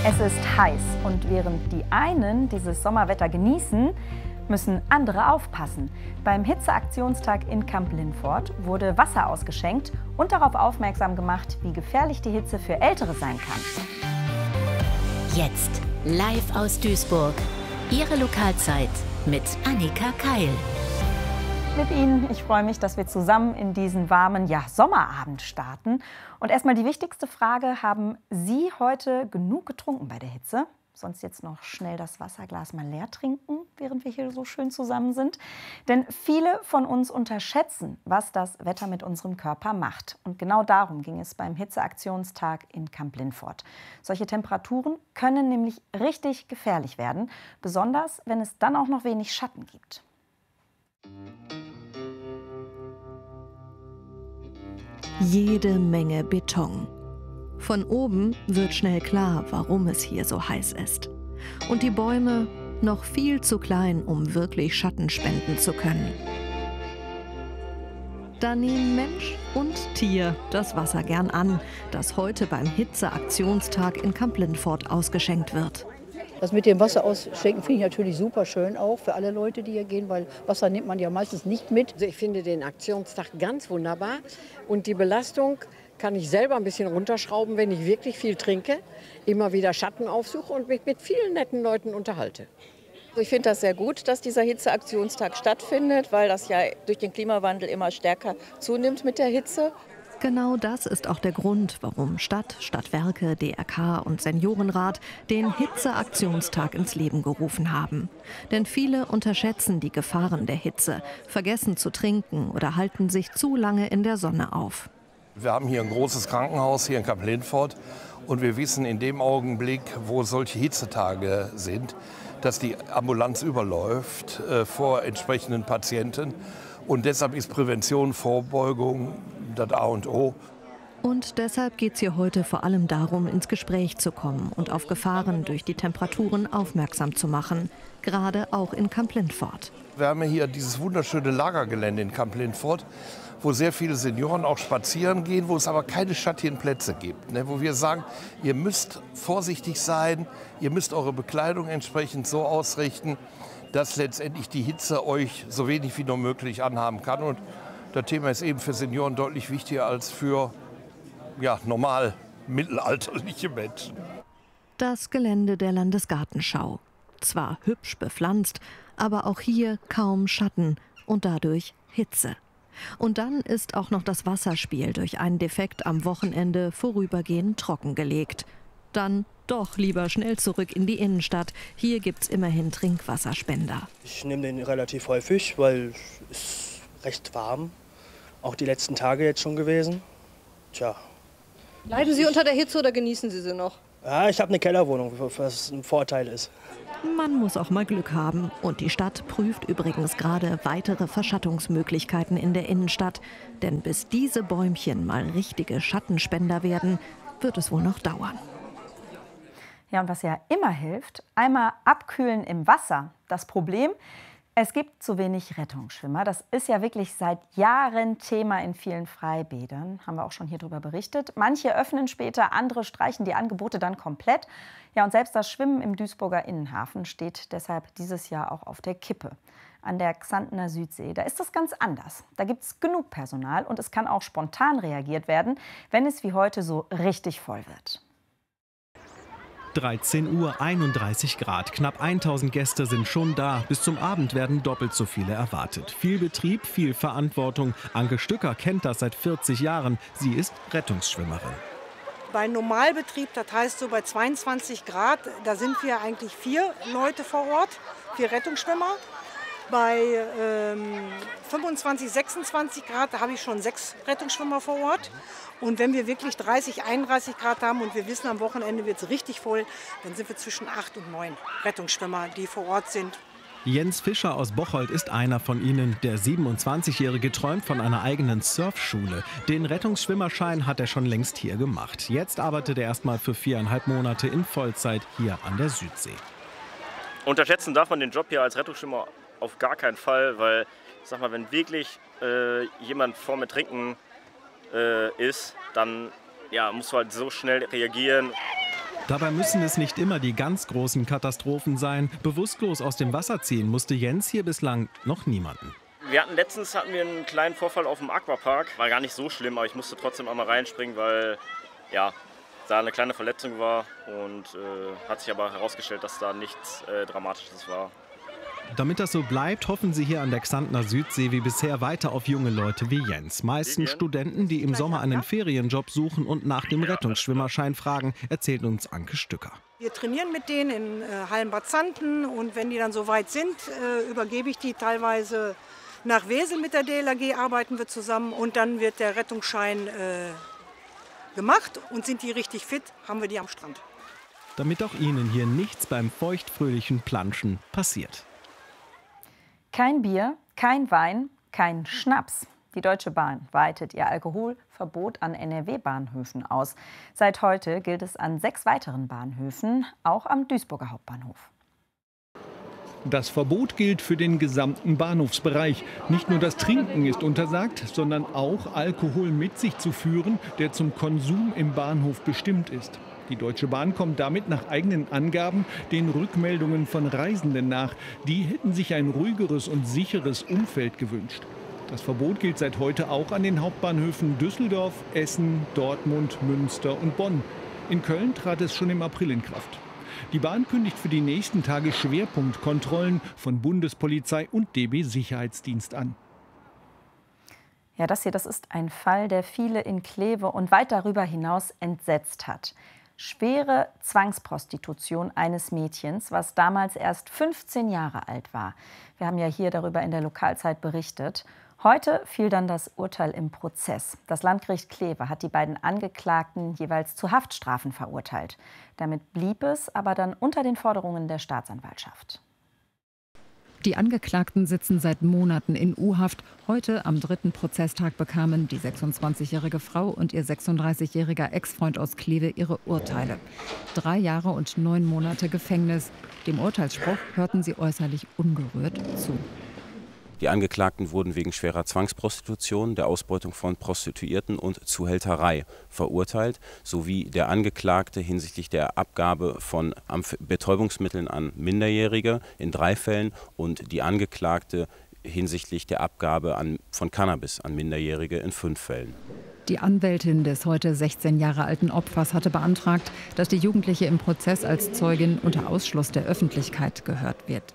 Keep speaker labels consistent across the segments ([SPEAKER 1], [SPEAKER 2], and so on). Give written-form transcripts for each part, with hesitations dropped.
[SPEAKER 1] Es ist heiß und während die einen dieses Sommerwetter genießen, müssen andere aufpassen. Beim Hitzeaktionstag in Kamp-Lintfort wurde Wasser ausgeschenkt und darauf aufmerksam gemacht, wie gefährlich die Hitze für Ältere sein kann.
[SPEAKER 2] Jetzt live aus Duisburg. Ihre Lokalzeit mit Annika Keil.
[SPEAKER 1] Mit Ihnen. Ich freue mich, dass wir zusammen in diesen warmen Sommerabend starten. Und erstmal die wichtigste Frage: Haben Sie heute genug getrunken bei der Hitze? Sonst jetzt noch schnell das Wasserglas mal leer trinken, während wir hier so schön zusammen sind. Denn viele von uns unterschätzen, was das Wetter mit unserem Körper macht. Und genau darum ging es beim Hitzeaktionstag in Kamp-Lintfort. Solche Temperaturen können nämlich richtig gefährlich werden, besonders wenn es dann auch noch wenig Schatten gibt.
[SPEAKER 3] Jede Menge Beton. Von oben wird schnell klar, warum es hier so heiß ist. Und die Bäume noch viel zu klein, um wirklich Schatten spenden zu können. Da nehmen Mensch und Tier das Wasser gern an, das heute beim Hitzeaktionstag in Kamp-Lintfort ausgeschenkt wird.
[SPEAKER 4] Das mit dem Wasser ausschenken finde ich natürlich super schön, auch für alle Leute, die hier gehen, weil Wasser nimmt man ja meistens nicht mit.
[SPEAKER 5] Also ich finde den Aktionstag ganz wunderbar und die Belastung kann ich selber ein bisschen runterschrauben, wenn ich wirklich viel trinke, immer wieder Schatten aufsuche und mich mit vielen netten Leuten unterhalte.
[SPEAKER 6] Ich finde das sehr gut, dass dieser Hitzeaktionstag stattfindet, weil das ja durch den Klimawandel immer stärker zunimmt mit der Hitze.
[SPEAKER 3] Genau das ist auch der Grund, warum Stadt, Stadtwerke, DRK und Seniorenrat den Hitzeaktionstag ins Leben gerufen haben. Denn viele unterschätzen die Gefahren der Hitze, vergessen zu trinken oder halten sich zu lange in der Sonne auf.
[SPEAKER 7] Wir haben hier ein großes Krankenhaus hier in Kamp-Lintfort und wir wissen in dem Augenblick, wo solche Hitzetage sind, dass die Ambulanz überläuft vor entsprechenden Patienten. Und deshalb ist Prävention, Vorbeugung das A und O.
[SPEAKER 3] Und deshalb geht es hier heute vor allem darum, ins Gespräch zu kommen und auf Gefahren durch die Temperaturen aufmerksam zu machen. Gerade auch in Kamp-Lintfort.
[SPEAKER 7] Wir haben hier dieses wunderschöne Lagergelände in Kamp-Lintfort, wo sehr viele Senioren auch spazieren gehen, wo es aber keine schattigen Plätze gibt. Wo wir sagen, ihr müsst vorsichtig sein, ihr müsst eure Bekleidung entsprechend so ausrichten, dass letztendlich die Hitze euch so wenig wie nur möglich anhaben kann. Und das Thema ist eben für Senioren deutlich wichtiger als für normal mittelalterliche Menschen.
[SPEAKER 3] Das Gelände der Landesgartenschau. Zwar hübsch bepflanzt, aber auch hier kaum Schatten und dadurch Hitze. Und dann ist auch noch das Wasserspiel durch einen Defekt am Wochenende vorübergehend trockengelegt. Dann doch lieber schnell zurück in die Innenstadt. Hier gibt's immerhin Trinkwasserspender.
[SPEAKER 8] Ich nehme den relativ häufig, weil es ist recht warm. Auch die letzten Tage jetzt schon gewesen. Tja.
[SPEAKER 9] Leiden Sie unter der Hitze oder genießen Sie sie noch?
[SPEAKER 8] Ja, ich habe eine Kellerwohnung, was ein Vorteil ist.
[SPEAKER 3] Man muss auch mal Glück haben. Und die Stadt prüft übrigens gerade weitere Verschattungsmöglichkeiten in der Innenstadt. Denn bis diese Bäumchen mal richtige Schattenspender werden, wird es wohl noch dauern.
[SPEAKER 1] Ja, und was ja immer hilft, einmal abkühlen im Wasser. Das Problem: Es gibt zu wenig Rettungsschwimmer. Das ist ja wirklich seit Jahren Thema in vielen Freibädern. Haben wir auch schon hier drüber berichtet. Manche öffnen später, andere streichen die Angebote dann komplett. Ja, und selbst das Schwimmen im Duisburger Innenhafen steht deshalb dieses Jahr auch auf der Kippe. An der Xantener Südsee, da ist das ganz anders. Da gibt es genug Personal und es kann auch spontan reagiert werden, wenn es wie heute so richtig voll wird.
[SPEAKER 10] 13 Uhr, 31 Grad. Knapp 1000 Gäste sind schon da. Bis zum Abend werden doppelt so viele erwartet. Viel Betrieb, viel Verantwortung. Anke Stücker kennt das seit 40 Jahren. Sie ist Rettungsschwimmerin.
[SPEAKER 11] Bei Normalbetrieb, das heißt so bei 22 Grad, da sind wir eigentlich 4 Leute vor Ort, 4 Rettungsschwimmer. Bei 25, 26 Grad, da habe ich schon 6 Rettungsschwimmer vor Ort. Und wenn wir wirklich 30, 31 Grad haben und wir wissen, am Wochenende wird es richtig voll, dann sind wir zwischen 8 und 9 Rettungsschwimmer, die vor Ort sind.
[SPEAKER 10] Jens Fischer aus Bocholt ist einer von ihnen. Der 27-Jährige träumt von einer eigenen Surfschule. Den Rettungsschwimmerschein hat er schon längst hier gemacht. Jetzt arbeitet er erstmal für 4,5 Monate in Vollzeit hier an der Südsee.
[SPEAKER 12] Unterschätzen darf man den Job hier als Rettungsschwimmer auf gar keinen Fall, weil, ich sag mal, wenn wirklich jemand vor mir trinken ist, dann musst du halt so schnell reagieren.
[SPEAKER 10] Dabei müssen es nicht immer die ganz großen Katastrophen sein. Bewusstlos aus dem Wasser ziehen musste Jens hier bislang noch niemanden.
[SPEAKER 12] Letztens hatten wir einen kleinen Vorfall auf dem Aquapark. War gar nicht so schlimm, aber ich musste trotzdem einmal reinspringen, weil ja, da eine kleine Verletzung war. Und hat sich aber herausgestellt, dass da nichts Dramatisches war.
[SPEAKER 10] Damit das so bleibt, hoffen sie hier an der Xantner Südsee wie bisher weiter auf junge Leute wie Jens. Meistens Studenten, die im Sommer einen Ferienjob suchen und nach dem Rettungsschwimmerschein fragen, erzählt uns Anke Stücker.
[SPEAKER 11] Wir trainieren mit denen in Hallenbad Zanten und wenn die dann so weit sind, übergebe ich die teilweise nach Wesel. Mit der DLRG arbeiten wir zusammen und dann wird der Rettungsschein gemacht und sind die richtig fit, haben wir die am Strand.
[SPEAKER 10] Damit auch ihnen hier nichts beim feuchtfröhlichen Planschen passiert.
[SPEAKER 1] Kein Bier, kein Wein, kein Schnaps. Die Deutsche Bahn weitet ihr Alkoholverbot an NRW-Bahnhöfen aus. Seit heute gilt es an 6 weiteren Bahnhöfen, auch am Duisburger Hauptbahnhof.
[SPEAKER 13] Das Verbot gilt für den gesamten Bahnhofsbereich. Nicht nur das Trinken ist untersagt, sondern auch Alkohol mit sich zu führen, der zum Konsum im Bahnhof bestimmt ist. Die Deutsche Bahn kommt damit nach eigenen Angaben den Rückmeldungen von Reisenden nach. Die hätten sich ein ruhigeres und sicheres Umfeld gewünscht. Das Verbot gilt seit heute auch an den Hauptbahnhöfen Düsseldorf, Essen, Dortmund, Münster und Bonn. In Köln trat es schon im April in Kraft. Die Bahn kündigt für die nächsten Tage Schwerpunktkontrollen von Bundespolizei und DB Sicherheitsdienst an.
[SPEAKER 1] Ja, das ist ein Fall, der viele in Kleve und weit darüber hinaus entsetzt hat. Schwere Zwangsprostitution eines Mädchens, was damals erst 15 Jahre alt war. Wir haben ja hier darüber in der Lokalzeit berichtet. Heute fiel dann das Urteil im Prozess. Das Landgericht Kleve hat die beiden Angeklagten jeweils zu Haftstrafen verurteilt. Damit blieb es aber dann unter den Forderungen der Staatsanwaltschaft.
[SPEAKER 14] Die Angeklagten sitzen seit Monaten in U-Haft. Heute, am 3. Prozesstag, bekamen die 26-jährige Frau und ihr 36-jähriger Ex-Freund aus Kleve ihre Urteile. 3 Jahre und 9 Monate Gefängnis. Dem Urteilsspruch hörten sie äußerlich ungerührt zu.
[SPEAKER 15] Die Angeklagten wurden wegen schwerer Zwangsprostitution, der Ausbeutung von Prostituierten und Zuhälterei verurteilt, sowie der Angeklagte hinsichtlich der Abgabe von Betäubungsmitteln an Minderjährige in 3 Fällen und die Angeklagte hinsichtlich der Abgabe von Cannabis an Minderjährige in 5 Fällen.
[SPEAKER 14] Die Anwältin des heute 16 Jahre alten Opfers hatte beantragt, dass die Jugendliche im Prozess als Zeugin unter Ausschluss der Öffentlichkeit gehört wird.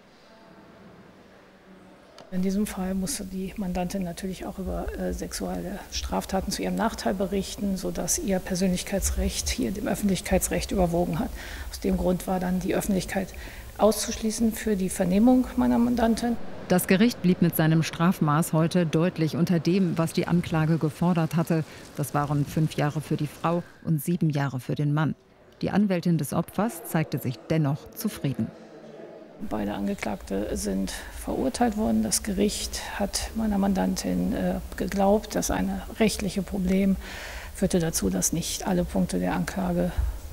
[SPEAKER 16] In diesem Fall musste die Mandantin natürlich auch über sexuelle Straftaten zu ihrem Nachteil berichten, sodass ihr Persönlichkeitsrecht hier dem Öffentlichkeitsrecht überwogen hat. Aus dem Grund war dann die Öffentlichkeit auszuschließen für die Vernehmung meiner Mandantin.
[SPEAKER 14] Das Gericht blieb mit seinem Strafmaß heute deutlich unter dem, was die Anklage gefordert hatte. Das waren 5 Jahre für die Frau und 7 Jahre für den Mann. Die Anwältin des Opfers zeigte sich dennoch zufrieden.
[SPEAKER 16] Beide Angeklagte sind verurteilt worden. Das Gericht hat meiner Mandantin geglaubt, dass ein rechtliches Problem führte dazu, dass nicht alle Punkte der Anklage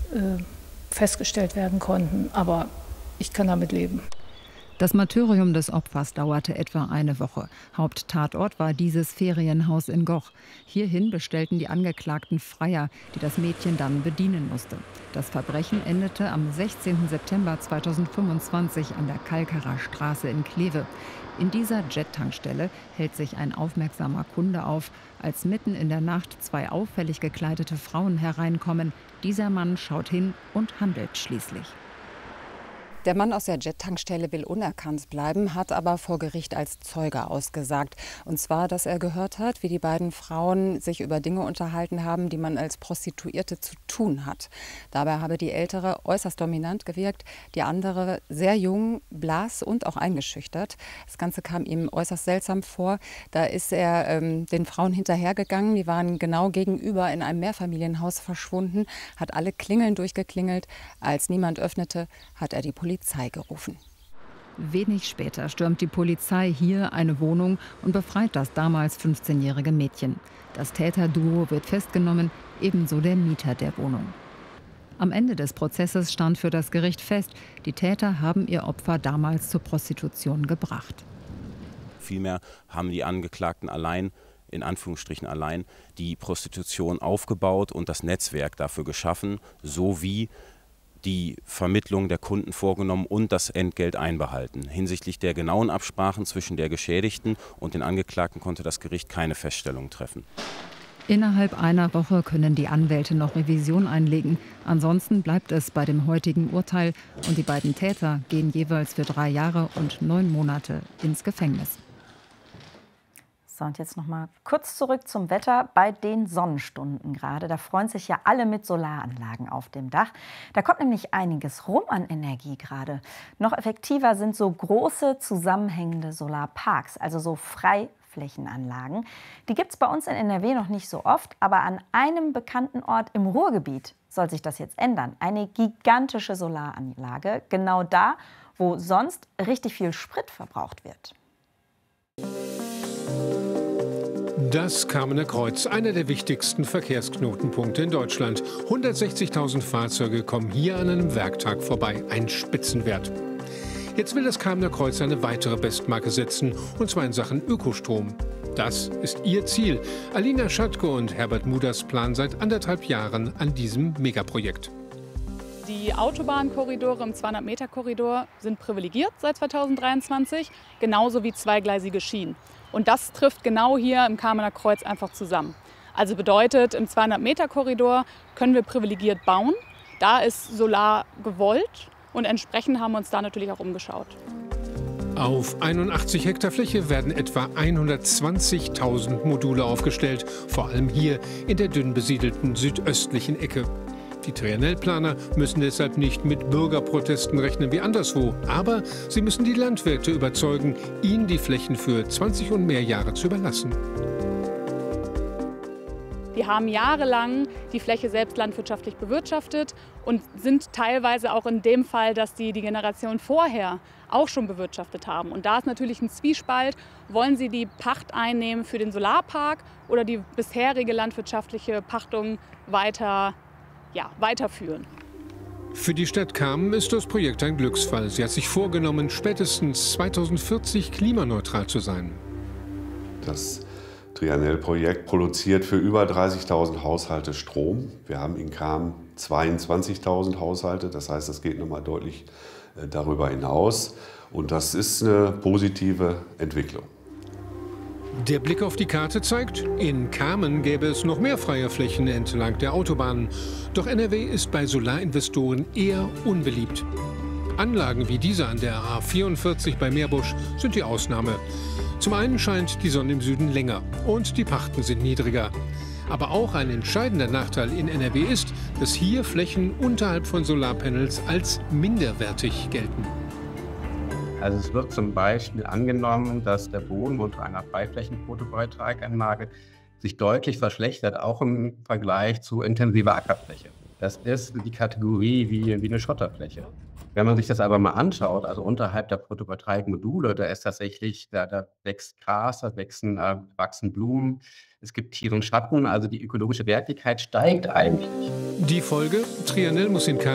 [SPEAKER 16] festgestellt werden konnten. Aber ich kann damit leben.
[SPEAKER 14] Das Martyrium des Opfers dauerte etwa eine Woche. Haupttatort war dieses Ferienhaus in Goch. Hierhin bestellten die Angeklagten Freier, die das Mädchen dann bedienen musste. Das Verbrechen endete am 16. September 2025 an der Kalkarer Straße in Kleve. In dieser Jet-Tankstelle hält sich ein aufmerksamer Kunde auf, als mitten in der Nacht 2 auffällig gekleidete Frauen hereinkommen. Dieser Mann schaut hin und handelt schließlich.
[SPEAKER 17] Der Mann aus der Jet-Tankstelle will unerkannt bleiben, hat aber vor Gericht als Zeuge ausgesagt. Und zwar, dass er gehört hat, wie die beiden Frauen sich über Dinge unterhalten haben, die man als Prostituierte zu tun hat. Dabei habe die Ältere äußerst dominant gewirkt, die andere sehr jung, blass und auch eingeschüchtert. Das Ganze kam ihm äußerst seltsam vor. Da ist er den Frauen hinterhergegangen. Die waren genau gegenüber in einem Mehrfamilienhaus verschwunden, hat alle Klingeln durchgeklingelt. Als niemand öffnete, hat er die Polizei gerufen.
[SPEAKER 14] Wenig später stürmt die Polizei hier eine Wohnung und befreit das damals 15-jährige Mädchen. Das Täterduo wird festgenommen, ebenso der Mieter der Wohnung. Am Ende des Prozesses stand für das Gericht fest, die Täter haben ihr Opfer damals zur Prostitution gebracht.
[SPEAKER 15] Vielmehr haben die Angeklagten allein, in Anführungsstrichen allein, die Prostitution aufgebaut und das Netzwerk dafür geschaffen, sowie die Vermittlung der Kunden vorgenommen und das Entgelt einbehalten. Hinsichtlich der genauen Absprachen zwischen der Geschädigten und den Angeklagten konnte das Gericht keine Feststellung treffen.
[SPEAKER 14] Innerhalb einer Woche können die Anwälte noch Revision einlegen. Ansonsten bleibt es bei dem heutigen Urteil und die beiden Täter gehen jeweils für 3 Jahre und 9 Monate ins Gefängnis.
[SPEAKER 1] So, und jetzt noch mal kurz zurück zum Wetter bei den Sonnenstunden gerade. Da freuen sich ja alle mit Solaranlagen auf dem Dach. Da kommt nämlich einiges rum an Energie gerade. Noch effektiver sind so große zusammenhängende Solarparks, also so Freiflächenanlagen. Die gibt es bei uns in NRW noch nicht so oft, aber an einem bekannten Ort im Ruhrgebiet soll sich das jetzt ändern. Eine gigantische Solaranlage, genau da, wo sonst richtig viel Sprit verbraucht wird.
[SPEAKER 18] Das Kamener Kreuz, einer der wichtigsten Verkehrsknotenpunkte in Deutschland. 160.000 Fahrzeuge kommen hier an einem Werktag vorbei. Ein Spitzenwert. Jetzt will das Kamener Kreuz eine weitere Bestmarke setzen, und zwar in Sachen Ökostrom. Das ist ihr Ziel. Alina Schatke und Herbert Muders planen seit 1,5 Jahren an diesem Megaprojekt.
[SPEAKER 19] Die Autobahnkorridore im 200-Meter-Korridor sind privilegiert seit 2023, genauso wie zweigleisige Schienen. Und das trifft genau hier im Kamener Kreuz einfach zusammen. Also bedeutet, im 200-Meter-Korridor können wir privilegiert bauen. Da ist Solar gewollt und entsprechend haben wir uns da natürlich auch umgeschaut.
[SPEAKER 18] Auf 81 Hektar Fläche werden etwa 120.000 Module aufgestellt, vor allem hier in der dünn besiedelten südöstlichen Ecke. Die Triennellplaner müssen deshalb nicht mit Bürgerprotesten rechnen wie anderswo. Aber sie müssen die Landwirte überzeugen, ihnen die Flächen für 20 und mehr Jahre zu überlassen.
[SPEAKER 19] Die haben jahrelang die Fläche selbst landwirtschaftlich bewirtschaftet und sind teilweise auch in dem Fall, dass die Generation vorher auch schon bewirtschaftet haben. Und da ist natürlich ein Zwiespalt. Wollen sie die Pacht einnehmen für den Solarpark oder die bisherige landwirtschaftliche Pachtung weiterführen?
[SPEAKER 18] Für die Stadt Kamen ist das Projekt ein Glücksfall. Sie hat sich vorgenommen, spätestens 2040 klimaneutral zu sein.
[SPEAKER 20] Das Triennell-Projekt produziert für über 30.000 Haushalte Strom. Wir haben in Kamen 22.000 Haushalte, das heißt, das geht nochmal deutlich darüber hinaus. Und das ist eine positive Entwicklung.
[SPEAKER 18] Der Blick auf die Karte zeigt, in Kamen gäbe es noch mehr freie Flächen entlang der Autobahnen. Doch NRW ist bei Solarinvestoren eher unbeliebt. Anlagen wie diese an der A44 bei Meerbusch sind die Ausnahme. Zum einen scheint die Sonne im Süden länger und die Pachten sind niedriger. Aber auch ein entscheidender Nachteil in NRW ist, dass hier Flächen unterhalb von Solarpanels als minderwertig gelten.
[SPEAKER 21] Also es wird zum Beispiel angenommen, dass der Boden unter einer Freiflächen-Photovoltaikanlage sich deutlich verschlechtert, auch im Vergleich zu intensiver Ackerfläche. Das ist die Kategorie wie eine Schotterfläche. Wenn man sich das aber mal anschaut, also unterhalb der Photovoltaikmodule, da ist tatsächlich, da wächst Gras, da wachsen Blumen, es gibt Tiere und Schatten, also die ökologische Wertigkeit steigt eigentlich.
[SPEAKER 18] Die Folge: Triennell muss in Kamen